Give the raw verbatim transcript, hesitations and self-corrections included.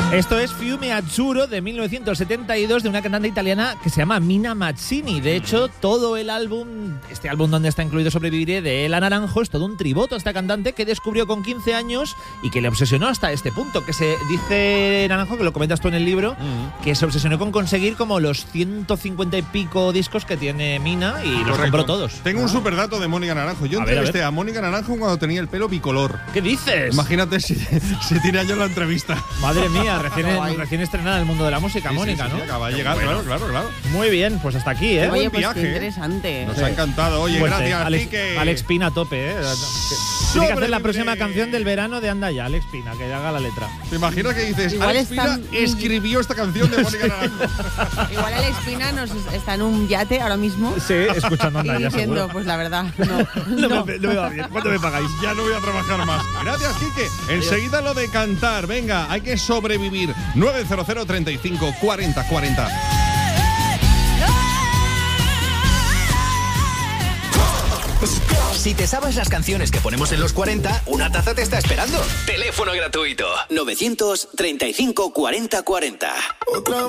Esto es Fiume Azzurro de mil novecientos setenta y dos de una cantante italiana que se llama Mina Mazzini. De hecho, todo el álbum, este álbum donde está incluido Sobreviviré de Ela Naranjo, es todo un tributo a esta cantante que descubrió con quince años y que le obsesionó hasta este punto. Que se dice Naranjo, que lo comentas tú en el libro, uh-huh. que se obsesionó con conseguir como los ciento cincuenta y pico discos que tiene Mina y los compró todos. Tengo un super dato de Mónica Naranjo. Yo a entrevisté ver, a, a Mónica Naranjo cuando tenía el pelo bicolor. ¿Qué dices? Imagínate si, si tiene años la entrevista. Madre mía, recién, recién estrenada en el mundo de la música, sí, Mónica, sí, sí, ¿no? Sí, acaba de llegar, bueno. claro, claro, claro. Muy bien, pues hasta aquí, ¿eh? Oye, Buen pues viaje. qué interesante. Nos sí. ha encantado. Oye, pues gracias, Alex, Quique. Alex Pina a tope, ¿eh? Tiene que hacer la próxima canción del verano de Anda Ya, Alex Pina, que haga la letra. ¿Te imaginas que dices, Igual Alex Pina escribió esta canción de Mónica Naranjo? Igual Alex Pina nos está en un yate ahora mismo. Sí, escuchando Anda y Ya, diciendo, seguro. pues la verdad, no. no, no. Me, no me va bien. ¿Cuánto me pagáis? Ya no voy a trabajar más. Gracias, Quique. Enseguida lo de cantar. Venga, hay que sobrevivir. nueve cero cero, treinta y cinco, cuarenta, cuarenta. Si te sabes las canciones que ponemos en los cuarenta, una taza te está esperando. Teléfono gratuito. novecientos treinta y cinco, cuarenta, cuarenta.